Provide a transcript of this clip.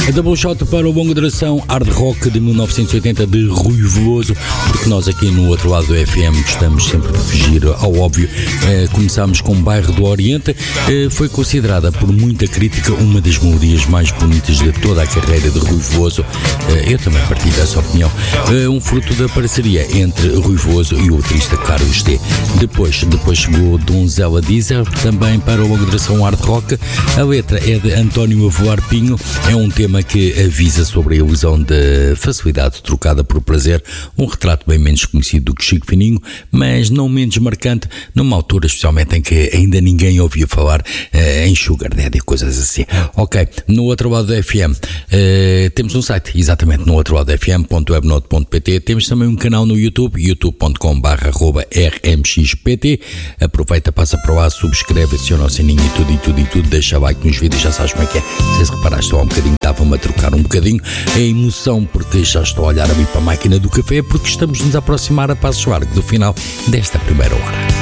A double shot para o longa duração Hard Rock de 1980 de Rui Veloso, porque nós aqui no outro lado do FM gostamos sempre de fugir ao óbvio. Começámos com Bairro do Oriente, foi considerada por muita crítica uma das melodias mais bonitas de toda a carreira de Rui Veloso. Eu também partilho dessa opinião. Um fruto da parceria entre Rui Veloso e o baterista Carlos T. Depois chegou Donzela Diesel, também para o longa duração Hard Rock. A letra é de António Avoar Pinho, é um tema que avisa sobre a ilusão da facilidade trocada por prazer, um retrato bem menos conhecido do que Chico Fininho, mas não menos marcante, numa altura especialmente em que ainda ninguém ouvia falar em Sugar Daddy e coisas assim. Ok, no outro lado da FM temos um site, exatamente no outro lado da FM.webnode.pt, temos também um canal no YouTube, youtube.com/rmxpt. Aproveita, passa para lá, subscreve, aciona o sininho e tudo, deixa like nos vídeos, já sabes como é que é. Se reparaste só um bocadinho, estava-me a trocar um bocadinho a emoção, porque já estou a olhar ali para a máquina do café, porque estamos-nos a aproximar a passos largos do final desta primeira hora.